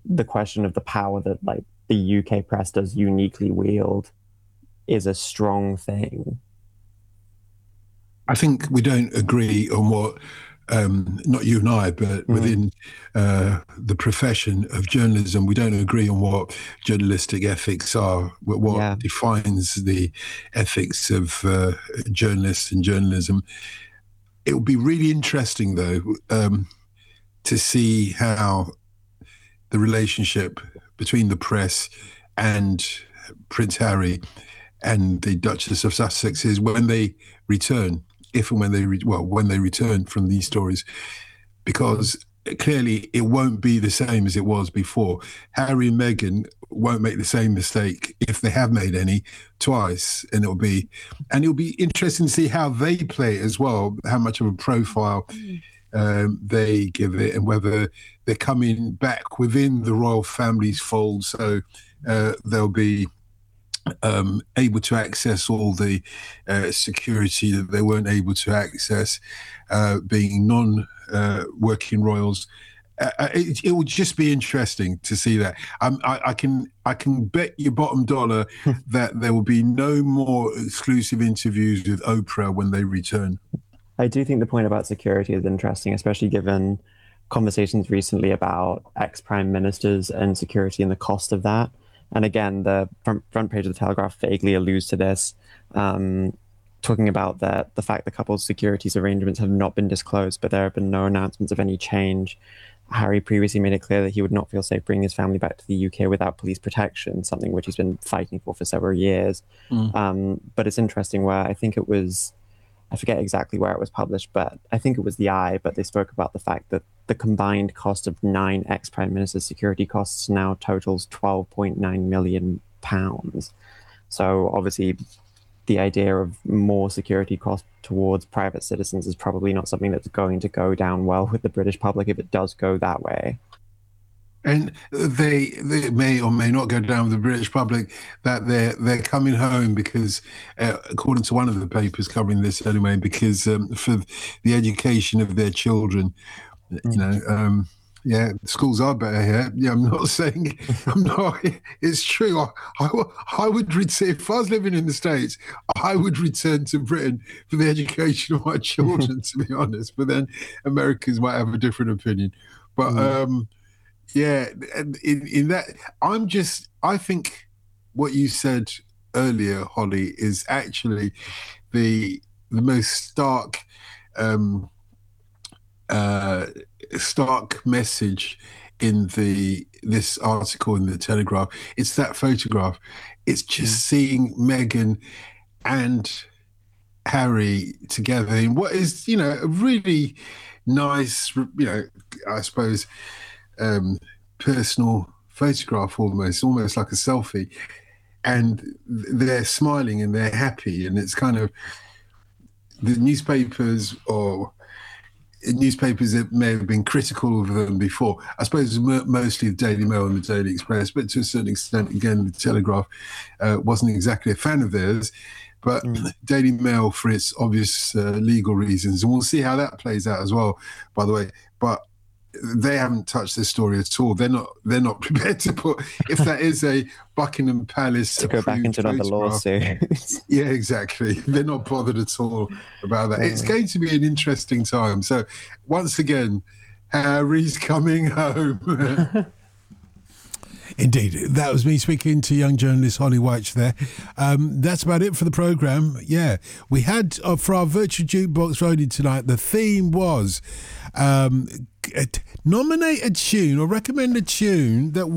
the question of the power that like the UK press does uniquely wield is a strong thing. I think we don't agree on what, not you and I, but within the profession of journalism, we don't agree on what journalistic ethics are, what Yeah. defines the ethics of journalists and journalism. It would be really interesting, though, to see how the relationship between the press and Prince Harry and the Duchess of Sussex is when they return, if and when they when they return from these stories, because clearly it won't be the same as it was before. Harry and Meghan won't make the same mistake, if they have made any, twice, and it'll be interesting to see how they play it as well, how much of a profile they give it, and whether they're coming back within the royal family's fold, so they'll be able to access all the security that they weren't able to access, being non-working royals. It will just be interesting to see that. I can bet your bottom dollar that there will be no more exclusive interviews with Oprah when they return. I do think the point about security is interesting, especially given conversations recently about ex-prime ministers and security and the cost of that. And again, the front page of the Telegraph vaguely alludes to this, talking about the fact the couple's securities arrangements have not been disclosed, but there have been no announcements of any change. Harry previously made it clear that he would not feel safe bringing his family back to the UK without police protection, something which he's been fighting for several years. But it's interesting where I think it was, I forget exactly where it was published, but I think it was the Eye, but they spoke about the fact that the combined cost of 9 ex-prime ministers' security costs now totals £12.9 million. So obviously the idea of more security costs towards private citizens is probably not something that's going to go down well with the British public if it does go that way. And they may or may not go down with the British public, that they're coming home because, according to one of the papers covering this anyway, because for the education of their children, yeah, schools are better here. Yeah, I'm not saying I'm not. It's true. I would return if I was living in the States. I would return to Britain for the education of my children, to be honest. But then Americans might have a different opinion. But yeah, in that, I think what you said earlier, Holly, is actually the most stark message in this article in the Telegraph. It's that photograph. It's just seeing Meghan and Harry together in what is, a really nice, I suppose, personal photograph, almost like a selfie. And they're smiling and they're happy, and it's kind of the newspapers that may have been critical of them before. I suppose mostly the Daily Mail and the Daily Express, but to a certain extent, again, the Telegraph wasn't exactly a fan of theirs. But Daily Mail, for its obvious legal reasons, and we'll see how that plays out as well, by the way. But they haven't touched this story at all. They're not prepared to put, if that is a Buckingham Palace to go back into another lawsuit. Yeah, exactly. They're not bothered at all about that. It's going to be an interesting time. So once again, Harry's coming home. Indeed. That was me speaking to young journalist Holly Weich there. That's about it for the programme. Yeah. We had, for our virtual jukebox voting tonight, the theme was nominate a tune or recommend a tune that